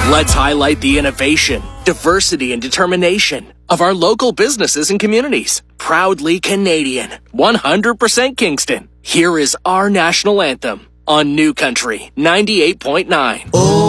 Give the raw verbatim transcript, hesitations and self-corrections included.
Let's highlight the innovation, diversity, and determination of our local businesses and communities. Proudly Canadian, one hundred percent Kingston. Here is our national anthem on New Country ninety-eight point nine.